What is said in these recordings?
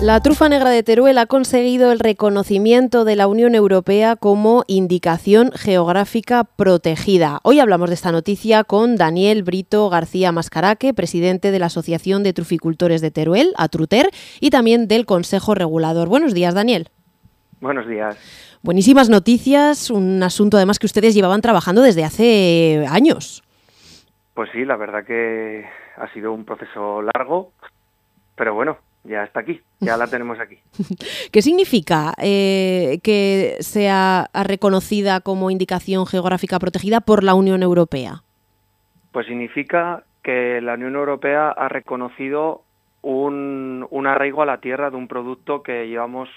La trufa negra de Teruel ha conseguido el reconocimiento de la Unión Europea como indicación geográfica protegida. Hoy hablamos de esta noticia con Daniel Brito García Mascaraque, presidente de la Asociación de Truficultores de Teruel, ATRUTER, y también del Consejo Regulador. Buenos días, Daniel. Buenos días. Buenísimas noticias, un asunto además que ustedes llevaban trabajando desde hace años. Pues sí, la verdad que ha sido un proceso largo, pero bueno, ya está aquí, ya la tenemos aquí. ¿Qué significa que sea reconocida como indicación geográfica protegida por la Unión Europea? Pues significa que la Unión Europea ha reconocido un arraigo a la tierra de un producto que llevamos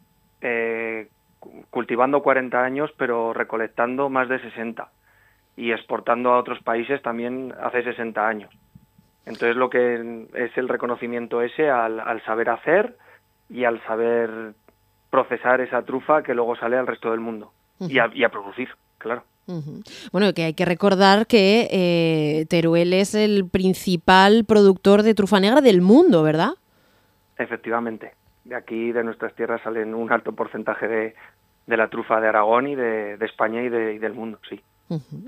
cultivando 40 años, pero recolectando más de 60 y exportando a otros países también hace 60 años. Entonces lo que es el reconocimiento ese al saber hacer y al saber procesar esa trufa que luego sale al resto del mundo. Uh-huh. y a producir, claro. Uh-huh. Bueno, que hay que recordar que Teruel es el principal productor de trufa negra del mundo, ¿verdad? Efectivamente. De aquí, de nuestras tierras, salen un alto porcentaje de la trufa de Aragón y de España y del mundo, sí. Uh-huh.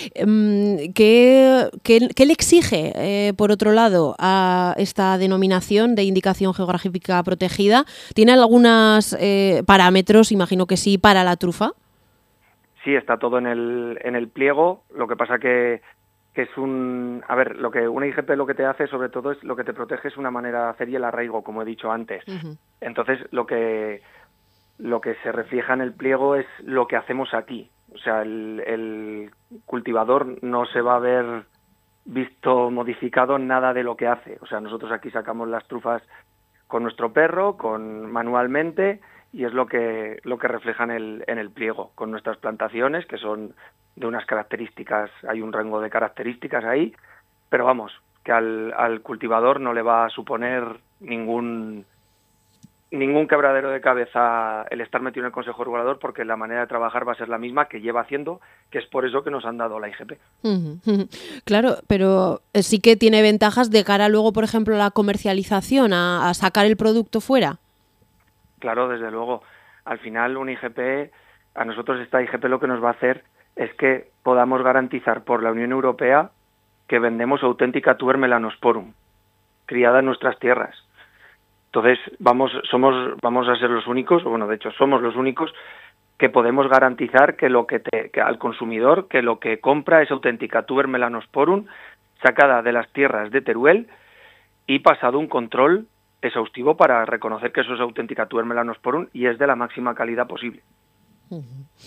¿Qué le exige, por otro lado, a esta denominación de indicación geográfica protegida? ¿Tiene algunos parámetros, imagino que sí, para la trufa? Sí, está todo en el pliego. Lo que pasa que es lo que una IGP lo que te hace, sobre todo, es lo que te protege es una manera de hacer y el arraigo, como he dicho antes. Uh-huh. Entonces, lo que se refleja en el pliego es lo que hacemos aquí. O sea, el cultivador no se va a ver visto modificado nada de lo que hace. O sea, nosotros aquí sacamos las trufas con nuestro perro, manualmente, y es lo que refleja en el pliego, con nuestras plantaciones, que son de unas características, hay un rango de características ahí, pero vamos, que al cultivador no le va a suponer ningún quebradero de cabeza el estar metido en el Consejo Regulador, porque la manera de trabajar va a ser la misma que lleva haciendo, que es por eso que nos han dado la IGP. Uh-huh. Claro, pero sí que tiene ventajas de cara luego, por ejemplo, a la comercialización, a sacar el producto fuera. Claro, desde luego. Al final, a nosotros esta IGP lo que nos va a hacer es que podamos garantizar por la Unión Europea que vendemos auténtica tuber melanosporum, criada en nuestras tierras. Entonces, vamos a ser los únicos, bueno, de hecho, somos los únicos que podemos garantizar que que al consumidor, que lo que compra es auténtica tuber melanosporum, sacada de las tierras de Teruel y pasado un control exhaustivo para reconocer que eso es auténtica tuber melanosporum y es de la máxima calidad posible. Uh-huh.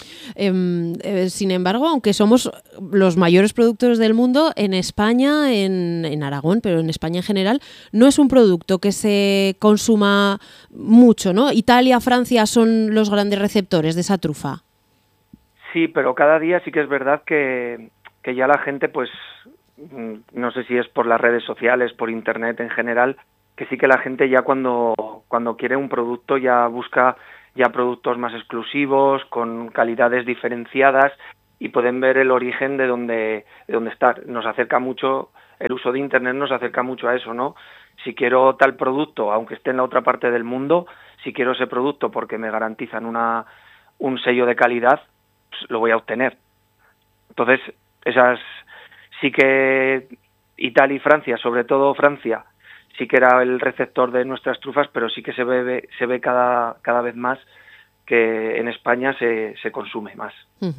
Sin embargo, aunque somos los mayores productores del mundo, en España, en Aragón, pero en España en general, no es un producto que se consuma mucho, ¿no? Italia, Francia son los grandes receptores de esa trufa. Sí, pero cada día sí que es verdad que ya la gente, pues, no sé si es por las redes sociales, por internet en general, que sí que la gente ya cuando quiere un producto ya busca ya productos más exclusivos, con calidades diferenciadas, y pueden ver el origen de dónde está. Nos acerca mucho, el uso de Internet nos acerca mucho a eso, ¿no? Si quiero tal producto, aunque esté en la otra parte del mundo, si quiero ese producto porque me garantizan un sello de calidad, pues lo voy a obtener. Entonces, esas sí que Italia y Francia, sobre todo Francia, sí que era el receptor de nuestras trufas, pero sí que se ve cada vez más que en España se consume más.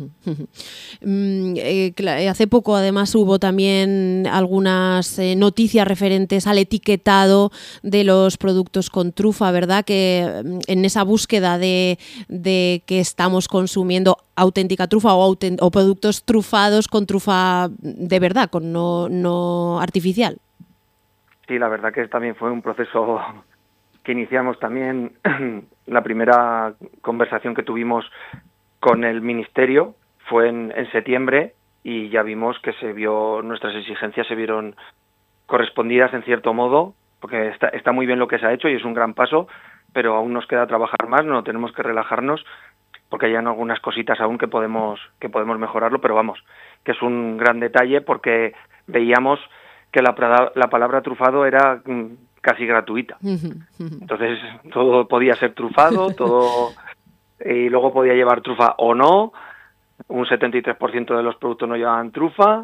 Hace poco, además, hubo también algunas noticias referentes al etiquetado de los productos con trufa, ¿verdad? Que en esa búsqueda de que estamos consumiendo auténtica trufa o productos trufados con trufa de verdad, con no artificial. Sí, la verdad que también fue un proceso que iniciamos también. La primera conversación que tuvimos con el Ministerio fue en septiembre y ya vimos que nuestras exigencias se vieron correspondidas en cierto modo, porque está muy bien lo que se ha hecho y es un gran paso, pero aún nos queda trabajar más, no tenemos que relajarnos porque hay algunas cositas aún que podemos mejorarlo, pero vamos, que es un gran detalle porque veíamos que la palabra trufado era casi gratuita. Entonces todo podía ser trufado, todo, y luego podía llevar trufa o no. Un 73% de los productos no llevaban trufa,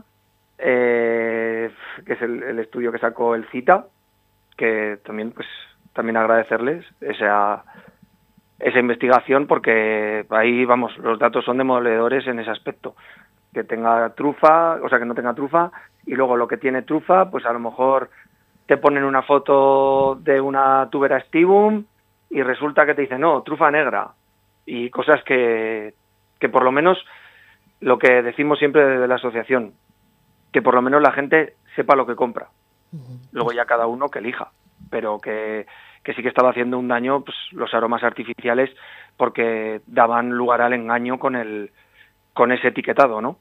que es el estudio que sacó el CITA, que también agradecerles esa investigación, porque ahí, vamos, los datos son demoledores en ese aspecto. Que tenga trufa, o sea, que no tenga trufa, y luego lo que tiene trufa, pues a lo mejor te ponen una foto de una tubera Stivum y resulta que te dicen, no, trufa negra, y cosas que por lo menos, lo que decimos siempre desde la asociación, que por lo menos la gente sepa lo que compra. Luego ya cada uno que elija, pero que sí que estaba haciendo un daño, pues, los aromas artificiales, porque daban lugar al engaño con ese etiquetado, ¿no?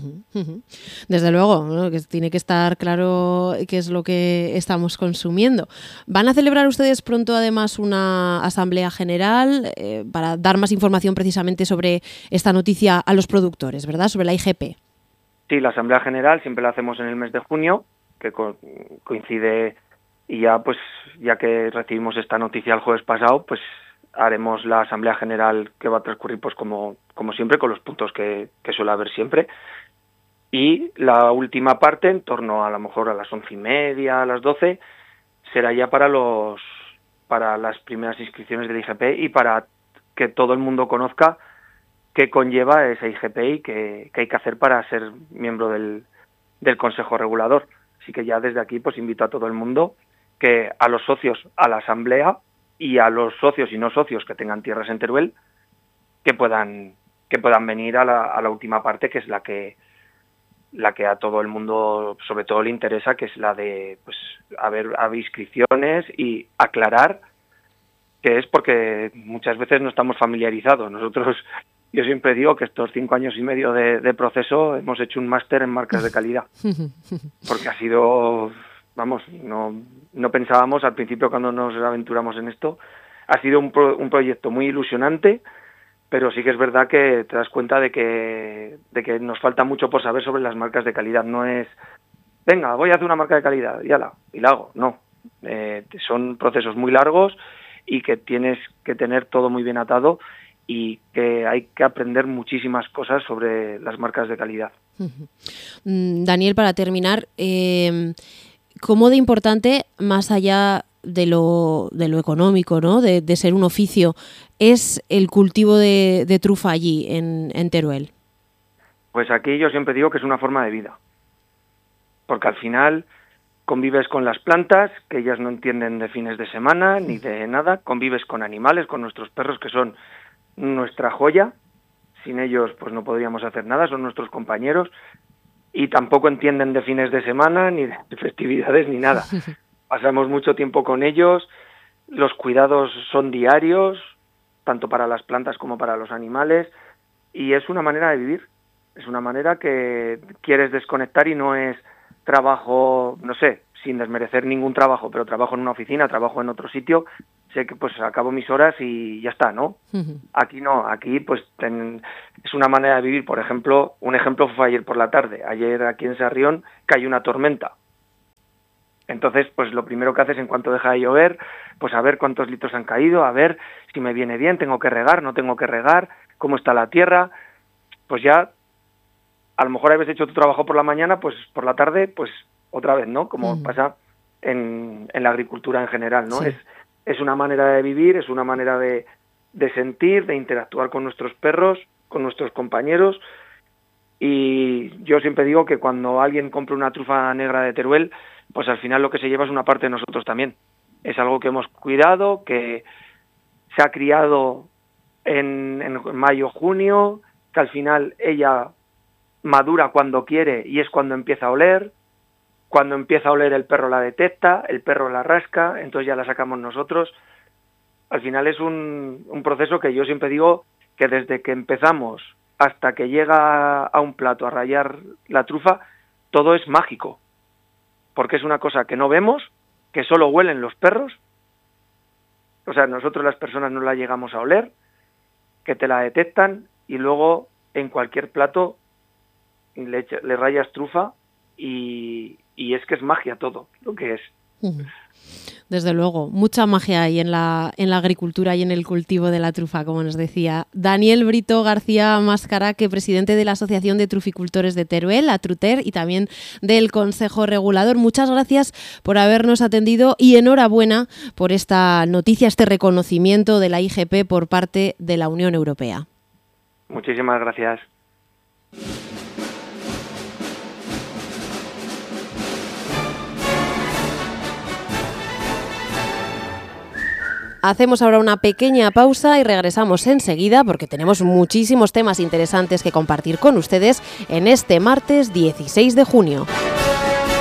Desde luego, ¿no? Que tiene que estar claro qué es lo que estamos consumiendo. ¿Van a celebrar ustedes pronto además una asamblea general para dar más información precisamente sobre esta noticia a los productores, ¿verdad? Sobre la IGP. Sí, la asamblea general siempre la hacemos en el mes de junio, que coincide, y ya que recibimos esta noticia el jueves pasado, pues haremos la asamblea general, que va a transcurrir pues como siempre, con los puntos que suele haber siempre. Y la última parte, en torno a lo mejor a las 11:30, a las 12, será ya para las primeras inscripciones del IGP y para que todo el mundo conozca qué conlleva ese IGP y qué hay que hacer para ser miembro del Consejo Regulador. Así que ya desde aquí pues invito a todo el mundo, que a los socios a la asamblea y a los socios y no socios que tengan tierras en Teruel, que puedan venir a la última parte, que es la que a todo el mundo sobre todo le interesa, que es la de pues haber inscripciones y aclarar que es, porque muchas veces no estamos familiarizados. Yo siempre digo que estos 5 años y medio de proceso hemos hecho un máster en marcas de calidad, porque ha sido, vamos, no pensábamos al principio cuando nos aventuramos en esto, ha sido un proyecto muy ilusionante, pero sí que es verdad que te das cuenta de que nos falta mucho por saber sobre las marcas de calidad. No es, venga, voy a hacer una marca de calidad y la hago. No, son procesos muy largos y que tienes que tener todo muy bien atado, y que hay que aprender muchísimas cosas sobre las marcas de calidad. Daniel, para terminar, ¿cómo de importante, más allá de lo económico, ¿no? de ser un oficio, es el cultivo de trufa allí en Teruel? Pues aquí yo siempre digo que es una forma de vida, porque al final convives con las plantas, que ellas no entienden de fines de semana ni de nada, convives con animales, con nuestros perros, que son nuestra joya. Sin ellos pues no podríamos hacer nada, son nuestros compañeros, y tampoco entienden de fines de semana ni de festividades ni nada. Pasamos mucho tiempo con ellos, los cuidados son diarios, tanto para las plantas como para los animales, y es una manera de vivir, es una manera que quieres desconectar y no es trabajo, no sé, sin desmerecer ningún trabajo, pero trabajo en una oficina, trabajo en otro sitio, sé que pues acabo mis horas y ya está, ¿no? Aquí no, aquí pues es una manera de vivir. Por ejemplo, un ejemplo fue ayer por la tarde. Ayer aquí en Sarrión cayó una tormenta. Entonces, pues lo primero que haces en cuanto deja de llover, pues a ver cuántos litros han caído, a ver si me viene bien, tengo que regar, no tengo que regar, cómo está la tierra. Pues ya, a lo mejor habéis hecho tu trabajo por la mañana, pues por la tarde, pues otra vez, ¿no? Como pasa en la agricultura en general, ¿no? Sí. Es una manera de vivir, es una manera de sentir, de interactuar con nuestros perros, con nuestros compañeros. Y yo siempre digo que cuando alguien compra una trufa negra de Teruel, pues al final lo que se lleva es una parte de nosotros también. Es algo que hemos cuidado, que se ha criado en mayo, junio, que al final ella madura cuando quiere y es cuando empieza a oler. Cuando empieza a oler el perro la detecta, el perro la rasca, entonces ya la sacamos nosotros. Al final es un proceso que yo siempre digo que desde que empezamos hasta que llega a un plato a rallar la trufa, todo es mágico. Porque es una cosa que no vemos, que solo huelen los perros. O sea, nosotros las personas no la llegamos a oler, que te la detectan y luego en cualquier plato le rayas trufa y es que es magia todo lo que es. Desde luego, mucha magia hay en la agricultura y en el cultivo de la trufa, como nos decía Daniel Brito García Mascaraque, presidente de la Asociación de Truficultores de Teruel, Atruter, y también del Consejo Regulador. Muchas gracias por habernos atendido y enhorabuena por esta noticia, este reconocimiento de la IGP por parte de la Unión Europea. Muchísimas gracias. Hacemos ahora una pequeña pausa y regresamos enseguida porque tenemos muchísimos temas interesantes que compartir con ustedes en este martes 16 de junio.